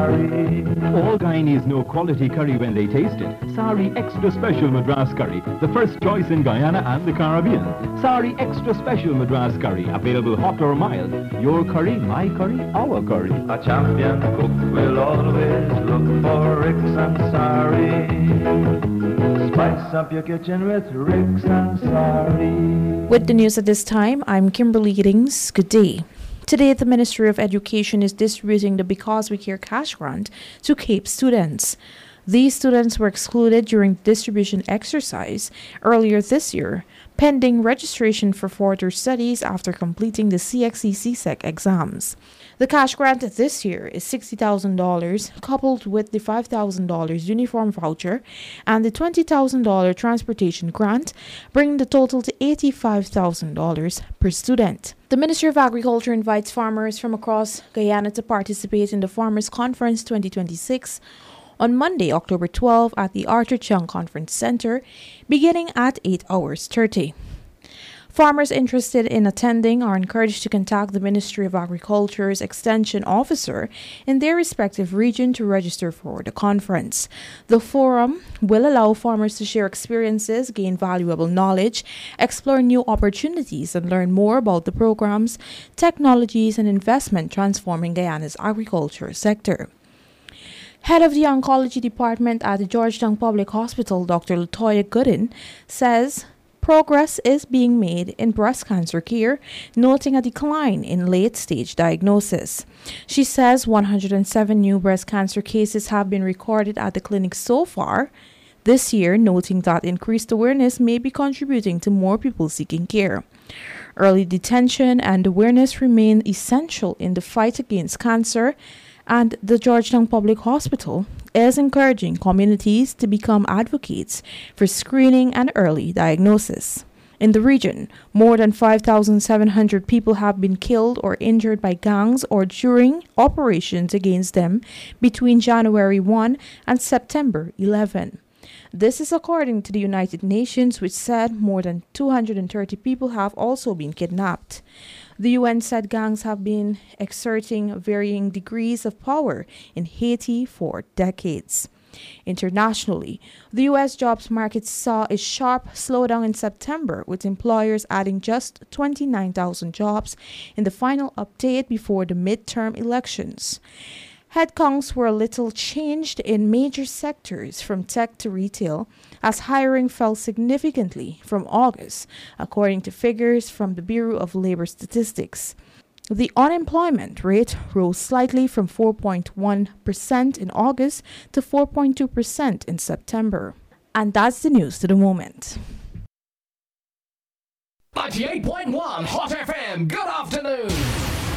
Sari. All Guyanese know quality curry when they taste it. Sari Extra Special Madras Curry, the first choice in Guyana and the Caribbean. Sari Extra Special Madras Curry, available hot or mild. Your curry, my curry, our curry. A champion cook will always look for Ricks and Sari. Spice up your kitchen with Ricks and Sari. With the news at this time, I'm Kimberly Giddings. Good day. Today, the Ministry of Education is distributing the Because We Care cash grant to CAPE students. These students were excluded during the distribution exercise earlier this year, pending registration for further studies after completing the CXC-CSEC exams. The cash grant this year is $60,000, coupled with the $5,000 uniform voucher and the $20,000 transportation grant, bringing the total to $85,000 per student. The Ministry of Agriculture invites farmers from across Guyana to participate in the Farmers Conference 2026 on Monday, October 12 at the Arthur Chung Conference Center, beginning at 8:30. Farmers interested in attending are encouraged to contact the Ministry of Agriculture's Extension Officer in their respective region to register for the conference. The forum will allow farmers to share experiences, gain valuable knowledge, explore new opportunities, and learn more about the programs, technologies, and investment transforming Guyana's agriculture sector. Head of the Oncology Department at the Georgetown Public Hospital, Dr. Latoya Gooden, says progress is being made in breast cancer care, noting a decline in late-stage diagnosis. She says 107 new breast cancer cases have been recorded at the clinic so far this year, noting that increased awareness may be contributing to more people seeking care. Early detection and awareness remain essential in the fight against cancer, and the Georgetown Public Hospital is encouraging communities to become advocates for screening and early diagnosis. In the region, more than 5,700 people have been killed or injured by gangs or during operations against them between January 1 and September 11. This is according to the United Nations, which said more than 230 people have also been kidnapped. The UN said gangs have been exerting varying degrees of power in Haiti for decades. Internationally, the U.S. jobs market saw a sharp slowdown in September, with employers adding just 29,000 jobs in the final update before the midterm elections. Headcounts were little changed in major sectors from tech to retail, as hiring fell significantly from August, according to figures from the Bureau of Labor Statistics. The unemployment rate rose slightly from 4.1% in August to 4.2% in September. And that's the news to the moment. 98.1 Hot FM, good afternoon.